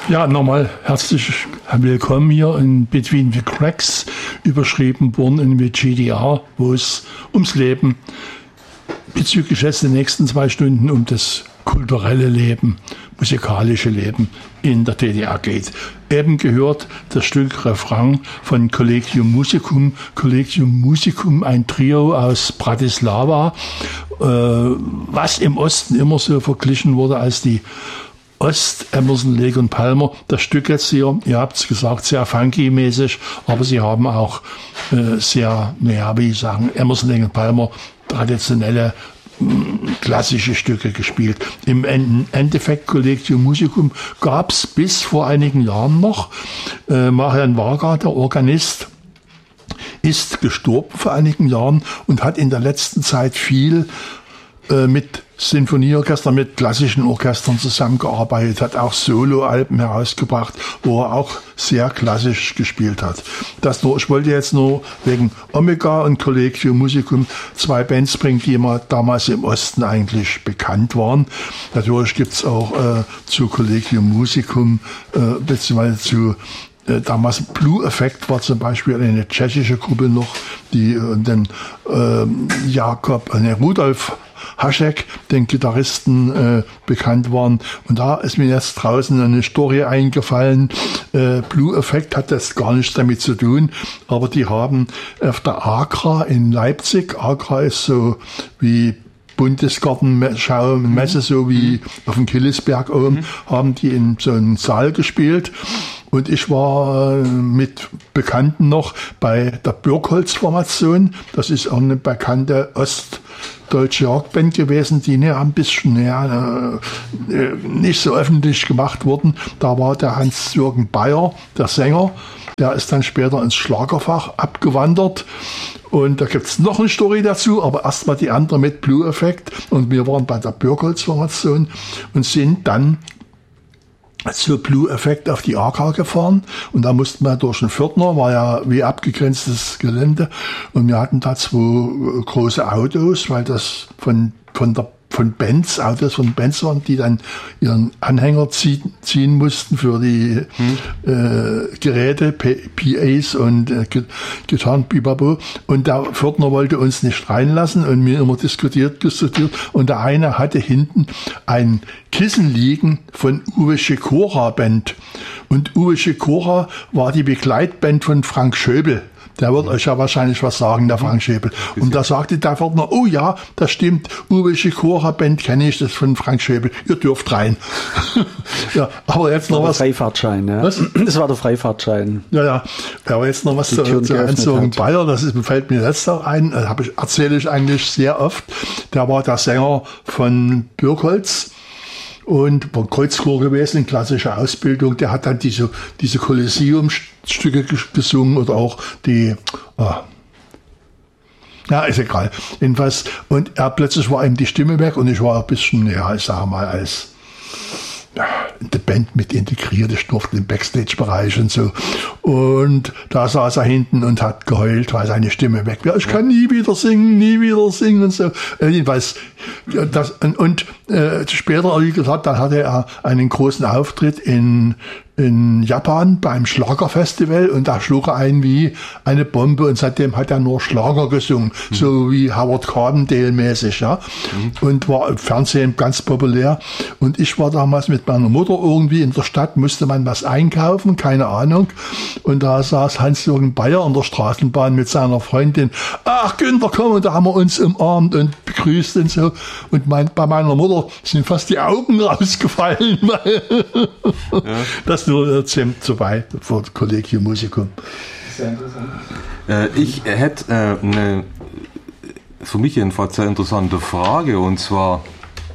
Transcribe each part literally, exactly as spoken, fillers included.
Ja, nochmal herzlich willkommen hier in Between the Cracks, überschrieben Born in the G D R, wo es ums Leben, bezüglich jetzt den nächsten zwei Stunden um das kulturelle Leben, musikalische Leben in der D D R geht. Eben gehört das Stück Refrain von Collegium Musicum. Collegium Musicum, ein Trio aus Bratislava, äh, was im Osten immer so verglichen wurde als die Ost, Emerson, Lake und Palmer. Das Stück jetzt hier, ihr habt es gesagt, sehr funky-mäßig, aber sie haben auch äh, sehr, naja, wie ich sagen, Emerson, Lake und Palmer, traditionelle, mh, klassische Stücke gespielt. Im Endeffekt Collegium Musicum gab es bis vor einigen Jahren noch. Äh, Marian Varga, der Organist, ist gestorben vor einigen Jahren und hat in der letzten Zeit viel äh, mit Sinfonieorchester, mit klassischen Orchestern zusammengearbeitet, hat auch Soloalben herausgebracht, wo er auch sehr klassisch gespielt hat. Das nur, ich wollte jetzt nur wegen Omega und Collegium Musicum zwei Bands bringen, die immer damals im Osten eigentlich bekannt waren. Natürlich gibt's auch äh, zu Collegium Musicum, äh, beziehungsweise zu Äh, damals Blue Effect war zum Beispiel eine tschechische Gruppe noch, die äh, den äh, Jakob, äh, Rudolf Hašek, den Gitarristen, äh, bekannt waren. Und da ist mir jetzt draußen eine Story eingefallen. Äh, Blue Effect hat das gar nichts damit zu tun, aber die haben auf der Agra in Leipzig, Agra ist so wie Bundesgartenschau, Messe, so wie auf dem Killesberg oben, mhm. haben die in so einem Saal gespielt. Und ich war mit Bekannten noch bei der Birkholz-Formation. Das ist auch eine bekannte ostdeutsche Rockband gewesen, die ne, ein bisschen ja, nicht so öffentlich gemacht wurden. Da war der Hans-Jürgen Bayer, der Sänger. Der ist dann später ins Schlagerfach abgewandert. Und da gibt's noch eine Story dazu, aber erstmal die andere mit Blue Effect. Und wir waren bei der Birkholz-Formation und sind dann zur Blue Effect auf die A K gefahren. Und da mussten wir durch den Pförtner, war ja wie abgegrenztes Gelände. Und wir hatten da zwei große Autos, weil das von, von der von Benz, Autos von Benz waren, die dann ihren Anhänger ziehen, ziehen mussten für die hm. äh, Geräte, P As und äh, Gitarren, Bibabo. Und der Pförtner wollte uns nicht reinlassen und wir immer diskutiert, diskutiert. Und der eine hatte hinten ein Kissen liegen von Uwe Schikora Band. Und Uwe Schikora war die Begleitband von Frank Schöbel. Der wird euch ja wahrscheinlich was sagen, der Frank Schäbel. Und da sagte der Pförtner, oh ja, das stimmt, Uwe Schikora Band kenne ich, das von Frank Schäbel, ihr dürft rein. Ja, aber jetzt noch was. Der Freifahrtschein, ja. Was? Das war der Freifahrtschein. Ja, ja. Aber jetzt noch was zu, zu Hans-Jürgen Bayer, das ist, fällt mir jetzt auch ein, das habe ich, erzähle ich eigentlich sehr oft. Der war der Sänger von Birkholz. Und war Kreuzchor gewesen, in klassischer Ausbildung. Der hat dann diese, diese Kolosseum-Stücke gesungen oder auch die, oh. Ja, ist egal. Jedenfalls, und er plötzlich war ihm die Stimme weg und ich war ein bisschen, ja, ich sag mal, als ja, in der Band mit integriert. Ich durfte im Backstage-Bereich und so. Und da saß er hinten und hat geheult, weil seine Stimme weg war. Ich kann nie wieder singen, nie wieder singen und so. Jedenfalls, das, und, und äh, später, wie gesagt, dann hatte er einen großen Auftritt in in Japan beim Schlagerfestival und da schlug er ein wie eine Bombe und seitdem hat er nur Schlager gesungen, mhm. so wie Howard Carbondale-mäßig, ja. Mhm. Und war im Fernsehen ganz populär. Und ich war damals mit meiner Mutter irgendwie in der Stadt, musste man was einkaufen, keine Ahnung. Und da saß Hans-Jürgen Bayer an der Straßenbahn mit seiner Freundin. Ach, Günther, komm, und da haben wir uns umarmt und begrüßt und so. Und mein, bei meiner Mutter sind fast die Augen rausgefallen, weil ja. das nur zu weit vor Collegium Musicum. Sehr interessant. Äh, ich hätte äh, eine für mich jedenfalls sehr interessante Frage, und zwar,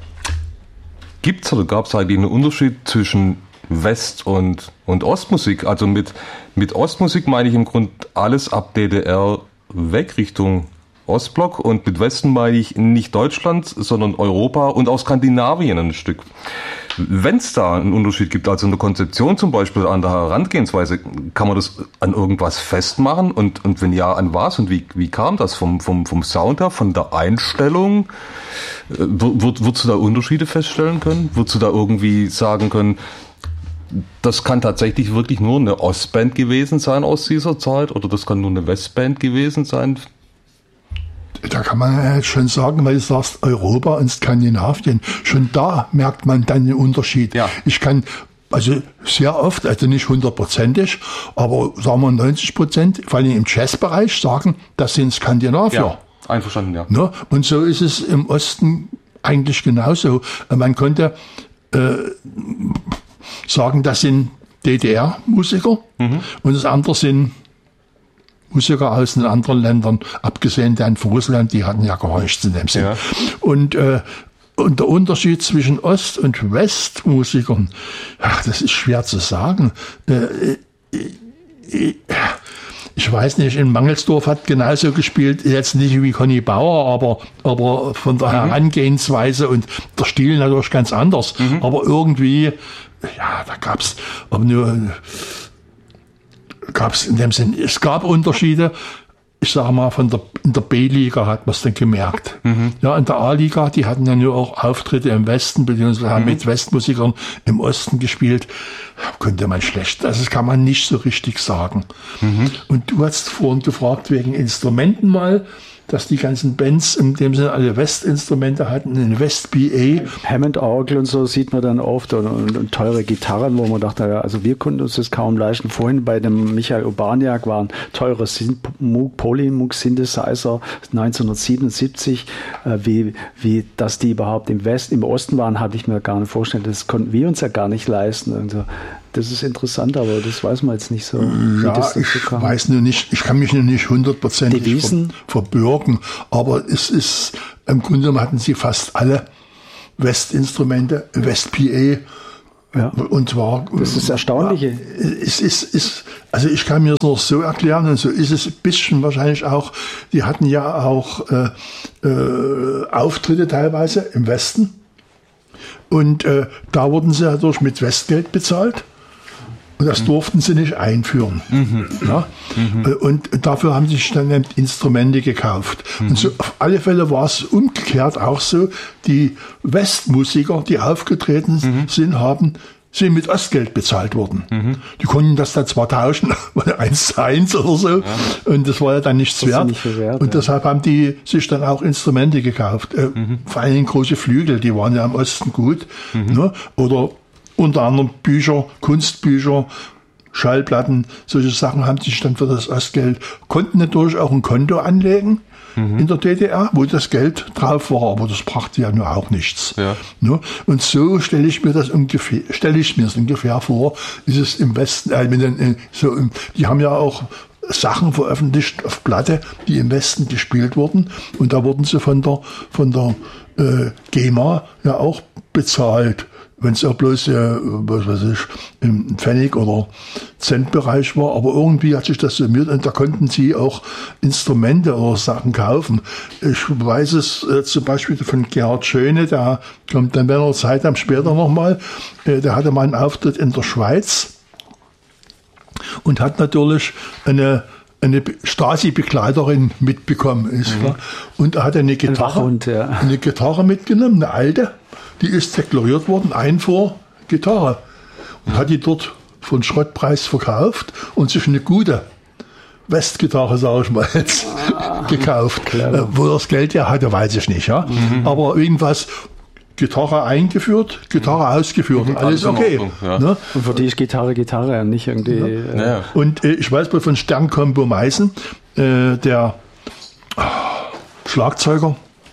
gibt es oder gab es eigentlich einen Unterschied zwischen West- und, und Ostmusik? Also mit, mit Ostmusik meine ich im Grunde alles ab D D R weg Richtung Ostblock, und mit Westen meine ich nicht Deutschland, sondern Europa und auch Skandinavien ein Stück. Wenn es da einen Unterschied gibt, also in der Konzeption zum Beispiel, an der Herangehensweise, kann man das an irgendwas festmachen? Und, und wenn ja, an was? Und wie, wie kam das vom, vom, vom Sound her, von der Einstellung? Würd, würdest du da Unterschiede feststellen können? Würdest du da irgendwie sagen können, das kann tatsächlich wirklich nur eine Ostband gewesen sein aus dieser Zeit oder das kann nur eine Westband gewesen sein? Da kann man schon sagen, weil du sagst Europa und Skandinavien, schon da merkt man dann den Unterschied. Ja. Ich kann also sehr oft, also nicht hundertprozentig, aber sagen wir neunzig Prozent, vor allem im Jazzbereich sagen, das sind Skandinavier. Ja, einverstanden, ja. Ne? Und so ist es im Osten eigentlich genauso. Man konnte äh, sagen, das sind D D R-Musiker mhm. und das andere sind Musiker aus den anderen Ländern, abgesehen dann von Russland, die hatten ja gar nichts in dem Sinn. Ja. Und, äh, und der Unterschied zwischen Ost- und Westmusikern, ach, das ist schwer zu sagen. Äh, äh, ich weiß nicht, in Mangelsdorf hat genauso gespielt, jetzt nicht wie Conny Bauer, aber, aber von der mhm. Herangehensweise und der Stil natürlich ganz anders. Mhm. Aber irgendwie, ja, da gab's aber nur... gab es in dem Sinn, es gab Unterschiede, ich sage mal, von der, in der B-Liga hat man es dann gemerkt. Mhm. Ja, in der A-Liga, die hatten ja nur auch Auftritte im Westen, beziehungsweise haben mhm. mit Westmusikern im Osten gespielt, könnte man schlecht, also das kann man nicht so richtig sagen. Mhm. Und du hast vorhin gefragt, wegen Instrumenten mal, dass die ganzen Bands in dem Sinne alle Westinstrumente hatten, eine West-B A. Hammond-Orgel und so sieht man dann oft und, und, und teure Gitarren, wo man dachte, ja, also wir konnten uns das kaum leisten. Vorhin bei dem Michael Urbaniak waren teure Polymoog-Synthesizer neunzehnhundertsiebenundsiebzig. Äh, wie, wie dass die überhaupt im West, im Osten waren, hatte ich mir gar nicht vorstellen. Das konnten wir uns ja gar nicht leisten. Also, das ist interessant, aber das weiß man jetzt nicht so. Wie ja, das ich kam. weiß nur nicht, ich kann mich nur nicht hundertprozentig ver, verbürgen, aber es ist, im Grunde genommen hatten sie fast alle Westinstrumente, West-P A. Ja. Und zwar. Das ist das Erstaunliche. Es ist, ist, also ich kann mir das noch so erklären, und so ist es ein bisschen wahrscheinlich auch, die hatten ja auch äh, äh, Auftritte teilweise im Westen. Und äh, da wurden sie natürlich mit Westgeld bezahlt. Und das durften sie nicht einführen. Mhm. Ja? Mhm. Und dafür haben sie sich dann Instrumente gekauft. Mhm. Und so auf alle Fälle war es umgekehrt auch so, die Westmusiker, die aufgetreten mhm. sind, haben sind mit Ostgeld bezahlt worden. Mhm. Die konnten das dann zwar tauschen, eins zu eins oder so, ja. Und das war ja dann nichts wert. Nicht wert. Und ja. deshalb haben die sich dann auch Instrumente gekauft. Äh, mhm. Vor allem große Flügel, die waren ja im Osten gut. Mhm. Ne? Oder unter anderem Bücher, Kunstbücher, Schallplatten, solche Sachen haben sich dann für das Ostgeld, konnten natürlich auch ein Konto anlegen mhm. in der D D R, wo das Geld drauf war, aber das brachte ja nur auch nichts. Ja. Ne? Und so stelle ich mir das ungefähr, stelle ich mir das ungefähr vor, ist es im Westen, äh, mit den, so, die haben ja auch Sachen veröffentlicht auf Platte, die im Westen gespielt wurden, und da wurden sie von der, von der äh, GEMA ja auch bezahlt. Wenn es auch bloß, äh, was weiß ich, im Pfennig- oder Centbereich war, aber irgendwie hat sich das summiert und da konnten sie auch Instrumente oder Sachen kaufen. Ich weiß es äh, zum Beispiel von Gerhard Schöne, der kommt dann, wenn er Zeit haben, später nochmal, äh, der hatte mal einen Auftritt in der Schweiz und hat natürlich eine eine Stasi-Begleiterin mitbekommen ist. Mhm. Und er hat eine Gitarre, ein ja. eine Gitarre mitgenommen, eine alte, die ist deklariert worden, Einfuhr-Gitarre. Und mhm. hat die dort von Schrottpreis verkauft und sich eine gute Westgitarre, sage ich mal, jetzt ah, gekauft. Äh, wo er das Geld ja hatte, weiß ich nicht. Ja? Mhm. Aber irgendwas, Gitarre eingeführt, Gitarre mhm. ausgeführt, mhm, alles okay. Ordnung, ja. Ne? Und für die ist Gitarre Gitarre, nicht irgendwie... Ja. Ja. Und äh, ich weiß wohl von Sternkombo Meißen, äh, der oh, Schlagzeuger,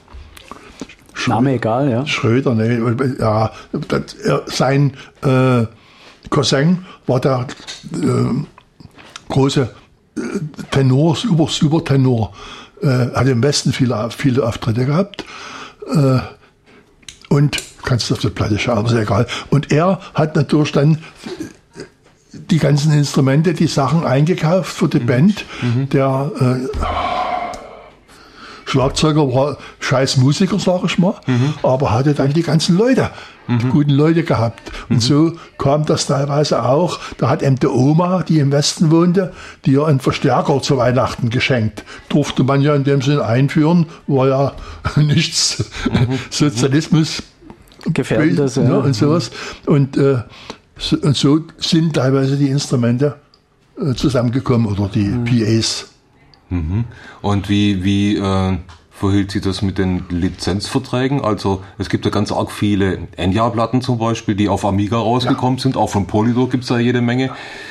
Name egal, ja. Schröder, ne, ja, das, er, sein äh, Cousin war der äh, große äh, Tenor, Super, Supertenor, äh, hat im Westen viele, viele Auftritte gehabt. Äh, Und kannst du auf der Platte schauen, ist egal. Und er hat natürlich dann die ganzen Instrumente, die Sachen eingekauft für die mhm. Band. Mhm. Der äh, Schlagzeuger war scheiß Musiker, sag ich mal, mhm. aber hatte dann die ganzen Leute, mhm. die guten Leute gehabt. Und mhm. so kam das teilweise auch. Da hat eben die Oma, die im Westen wohnte, die ja einen Verstärker zu Weihnachten geschenkt. Durfte man ja in dem Sinn einführen, war ja nichts mhm. Sozialismus gefährdendes, ja. Und sowas. Und äh, So, und so sind teilweise die Instrumente äh, zusammengekommen oder die mhm. P As. Mhm. Und wie, wie äh, verhielt sich das mit den Lizenzverträgen? Also es gibt ja ganz arg viele Enya-Platten zum Beispiel, die auf Amiga rausgekommen ja. sind. Auch von Polydor gibt es da jede Menge.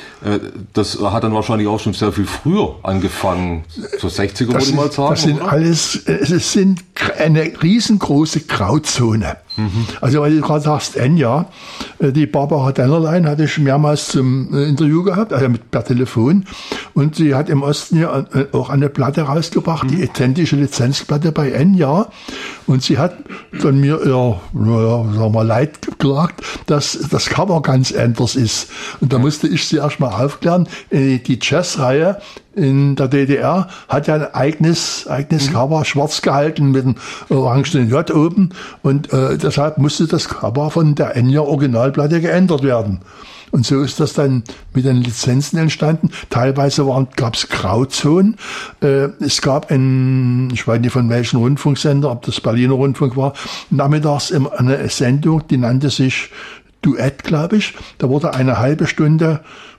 Das hat dann wahrscheinlich auch schon sehr viel früher angefangen, so sechziger würde ich mal sagen. Das sind oder? alles, es sind eine riesengroße Grauzone. Mhm. Also weil du gerade sagst, Enya, die Barbara Dennerlein hatte ich mehrmals zum Interview gehabt, also mit, per Telefon, und sie hat im Osten ja auch eine Platte rausgebracht, mhm. die authentische Lizenzplatte bei Enya, und sie hat dann mir ihr, naja, sagen wir mal, leid geklagt, dass das Cover ganz anders ist. Und da musste ich sie erstmal aufklären, die Jazz-Reihe in der D D R hat ja ein eigenes, eigenes mhm. Cover, schwarz gehalten mit einem orangenen J oben, und äh, deshalb musste das Cover von der Enya Originalplatte geändert werden. Und so ist das dann mit den Lizenzen entstanden. Teilweise gab es Grauzonen. Äh, es gab ein, ich weiß nicht von welchem Rundfunksender, ob das Berliner Rundfunk war, nachmittags eine Sendung, die nannte sich Duett, glaube ich. Da wurde eine halbe Stunde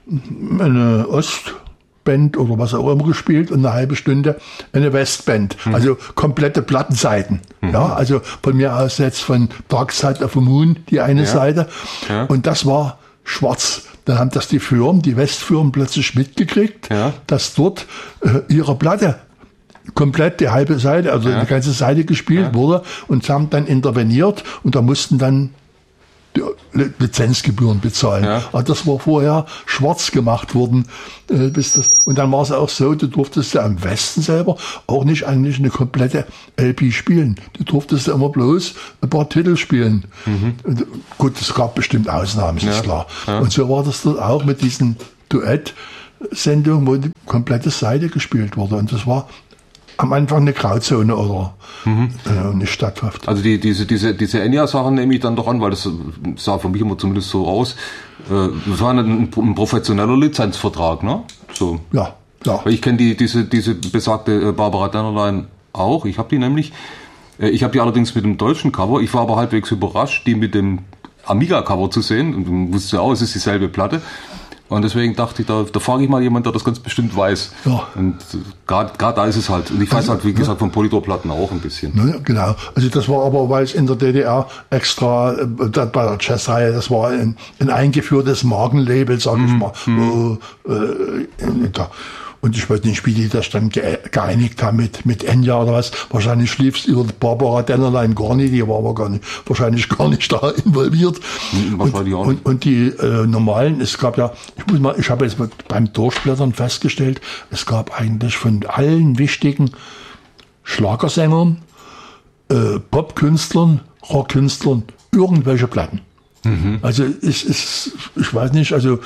eine Ostband oder was auch immer gespielt und eine halbe Stunde eine Westband. Mhm. Also komplette Plattenseiten. Mhm. Ja, also von mir aus jetzt von Dark Side of the Moon die eine ja. Seite. Ja. Und das war schwarz. Dann haben das die Firmen, die Westfirmen plötzlich mitgekriegt, ja. dass dort äh, ihre Platte komplett die halbe Seite, also ja. die ganze Seite gespielt ja. wurde, und haben dann interveniert, und da mussten dann die Lizenzgebühren bezahlen. Ja. Aber das war vorher schwarz gemacht worden. Äh, bis das, und dann war es auch so, du durftest ja am Westen selber auch nicht eigentlich eine komplette L P spielen. Du durftest ja immer bloß ein paar Titel spielen. Mhm. Und, gut, es gab bestimmt Ausnahmen, ist ja. klar. Ja. Und so war das dort auch mit diesen Duett-Sendungen, wo die komplette Seite gespielt wurde. Und das war am Anfang eine Grauzone oder mhm. äh, nicht statthaft. Also die, diese, diese, diese Enya-Sachen nehme ich dann doch an, weil das sah für mich immer zumindest so aus. Äh, das war ein, ein professioneller Lizenzvertrag, ne? So. Ja, ja. Ich kenne die, diese, diese besagte Barbara Dennerlein auch. Ich habe die nämlich, ich habe die allerdings mit dem deutschen Cover. Ich war aber halbwegs überrascht, die mit dem Amiga-Cover zu sehen. Und du wusstest ja auch, es ist dieselbe Platte. Und deswegen dachte ich, da, da frage ich mal jemanden, der das ganz bestimmt weiß. Ja. Und gerade da ist es halt. Und ich weiß also, halt, wie ja. gesagt, von Polydor-Platten auch ein bisschen. Ja, genau. Also das war aber, weil es in der D D R extra, äh, bei der Jazzreihe, das war ein, ein eingeführtes Markenlabel, sag ich mm, mal. Mm. Äh, äh, da. Und ich weiß nicht, wie die das dann geeinigt haben mit, mit Enya oder was. Wahrscheinlich lief es über Barbara Dennerlein gar nicht, die war aber gar nicht, wahrscheinlich gar nicht da involviert. Mhm, und, und, und die äh, normalen, es gab ja, ich muss mal, ich habe jetzt beim Durchblättern festgestellt, es gab eigentlich von allen wichtigen Schlagersängern, äh, Popkünstlern, Rockkünstlern irgendwelche Platten. Mhm. Also es ist, ich weiß nicht, also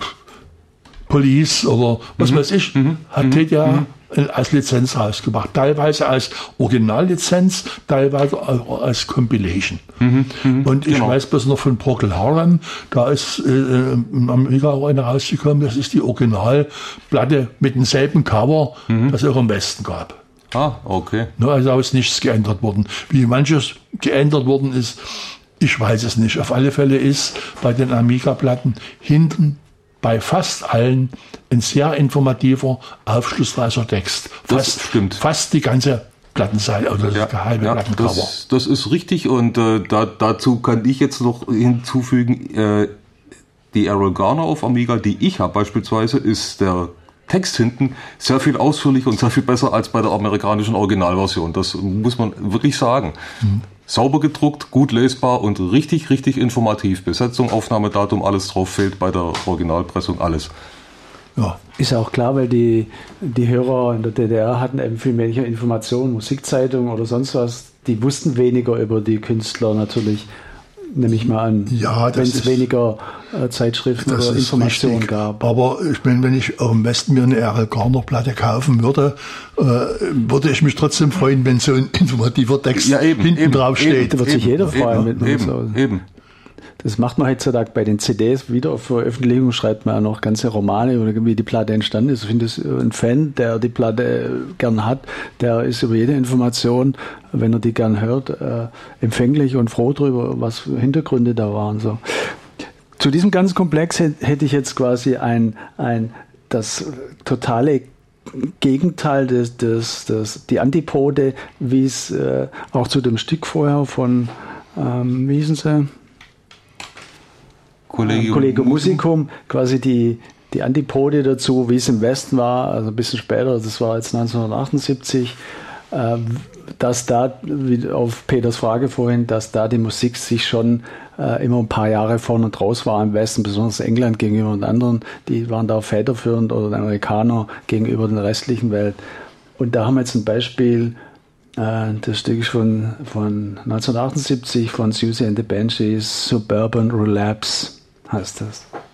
Police oder was mhm. weiß ich, mhm. hat mhm. ja mhm. als Lizenz rausgebracht. Teilweise als Originallizenz, teilweise als Compilation. Mhm. Mhm. Und ich genau. weiß bloß noch von Procol Harum, da ist äh, in Amerika auch eine rausgekommen, das ist die Originalplatte mit demselben Cover, mhm. das es auch im Westen gab. Ah, okay. Also da ist nichts geändert worden. Wie manches geändert worden ist, ich weiß es nicht. Auf alle Fälle ist bei den Amiga-Platten hinten bei fast allen ein sehr informativer, aufschlussreicher Text. Fast, das stimmt. Fast die ganze Plattenseite oder ja, das halbe ja, Plattencover. Das, das ist richtig, und äh, da, dazu kann ich jetzt noch hinzufügen, äh, die Errol Garner auf Amiga, die ich habe beispielsweise, ist der Text hinten sehr viel ausführlicher und sehr viel besser als bei der amerikanischen Originalversion. Das muss man wirklich sagen. Mhm. Sauber gedruckt, gut lesbar und richtig, richtig informativ. Besetzung, Aufnahmedatum, alles drauf, fehlt bei der Originalpressung alles. Ja. Ist auch klar, weil die, die Hörer in der D D R hatten eben viel mehr Informationen, Musikzeitungen oder sonst was. Die wussten weniger über die Künstler natürlich, nehme ich mal an, ja, wenn es weniger äh, Zeitschriften oder Informationen richtig. gab. Aber ich meine, wenn ich am besten mir eine Errol Garner Platte kaufen würde, äh, würde ich mich trotzdem freuen, wenn so ein informativer Text ja, eben, hinten eben, drauf steht. Da wird sich jeder freuen. Mit eben, so. eben. Das macht man heutzutage bei den C Ds. Wieder auf Veröffentlichung schreibt man ja noch ganze Romane oder wie die Platte entstanden ist. Ich finde, ein Fan, der die Platte gern hat, der ist über jede Information, wenn er die gern hört, äh, empfänglich und froh drüber, was für Hintergründe da waren. So. zu diesem ganzen Komplex hätte ich jetzt quasi ein, ein das totale Gegenteil, des, des, des, die Antipode, wie es äh, auch zu dem Stück vorher von, ähm, wie hießen sie? Collegium, Collegium Musicum, quasi die, die Antipode dazu, wie es im Westen war, also ein bisschen später, das war jetzt neunzehnhundertachtundsiebzig, äh, dass da, wie auf Peters Frage vorhin, dass da die Musik sich schon äh, immer ein paar Jahre vorne und raus war im Westen, besonders England gegenüber den anderen, die waren da federführend, oder die Amerikaner gegenüber der restlichen Welt. Und da haben wir jetzt ein Beispiel, äh, das Stück ist von, von neunzehnhundertachtundsiebzig von Siouxsie and the Banshees, Suburban Relapse heißt das.